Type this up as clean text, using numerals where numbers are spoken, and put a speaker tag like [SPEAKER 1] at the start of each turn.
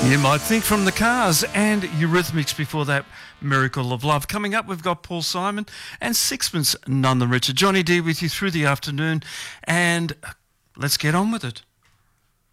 [SPEAKER 1] You might think from the Cars and Eurythmics before that, Miracle of Love. Coming up, we've got Paul Simon and Sixpence None the Richer. Johnny D with you through the afternoon, and let's get on with it.